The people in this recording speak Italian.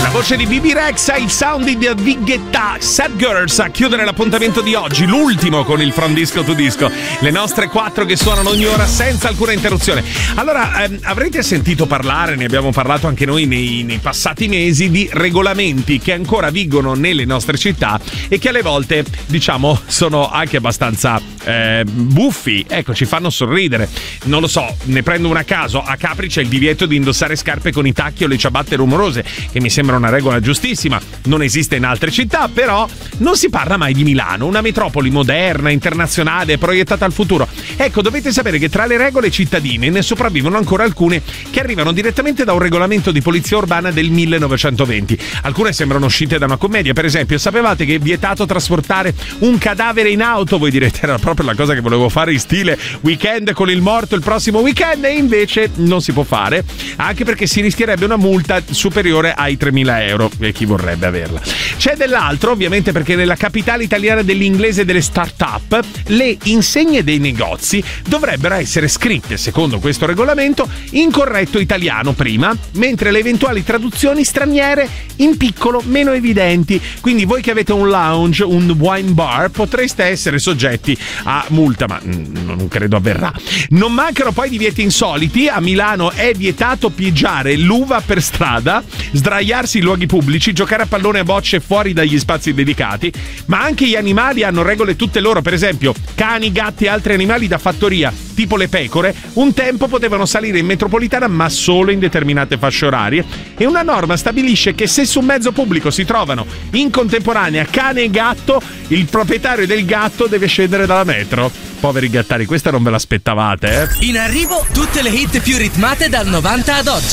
voce di BB Rexa, il sound di Vighetta, Sad Girls a chiudere l'appuntamento di oggi, l'ultimo con il From Disco to Disco, le nostre 4 che suonano ogni ora senza alcuna interruzione. Allora, avrete sentito parlare, ne abbiamo parlato anche noi nei passati mesi, di regolamenti che ancora vigono nelle nostre città e che alle volte, diciamo, sono anche abbastanza buffi, ecco, ci fanno sorridere. Non lo so, ne prendo una a caso. A Capri c'è il divieto di indossare scarpe con i tacchi o le ciabatte rumorose, che mi sembra una regola giustissima, non esiste in altre città, però non si parla mai di Milano, una metropoli moderna, internazionale, proiettata al futuro. Ecco, dovete sapere che tra le regole cittadine ne sopravvivono ancora alcune che arrivano direttamente da un regolamento di polizia urbana del 1920. Alcune sembrano uscite da una commedia. Per esempio, sapevate che è vietato trasportare un cadavere in auto? Voi direte, era proprio la cosa che volevo fare in stile weekend con il morto il prossimo weekend, e invece non si può fare, anche perché si rischierebbe una multa superiore ai 3.000 euro, e chi vorrebbe averla. C'è dell'altro, ovviamente, perché nella capitale italiana dell'inglese e delle start-up le insegne dei negozi dovrebbero essere scritte, secondo questo regolamento, in corretto italiano prima, mentre le eventuali traduzioni straniere in piccolo meno evidenti. Quindi voi che avete un lounge, un wine bar, potreste essere soggetti a multa, ma non credo avverrà. Non mancano poi divieti insoliti. A Milano è vietato pigiare l'uva per strada, sdraiarsi in luoghi pubblici, giocare a pallone a bocce fuori dagli spazi dedicati, ma anche gli animali hanno regole tutte loro. Per esempio, cani, gatti e altri animali da fattoria, tipo le pecore, un tempo potevano salire in metropolitana ma solo in determinate fasce orarie, e una norma stabilisce che se su un mezzo pubblico si trovano in contemporanea cane e gatto, il proprietario del gatto deve scendere dalla metro. Poveri gattari, questa non ve l'aspettavate, eh? In arrivo tutte le hit più ritmate dal 90 ad oggi.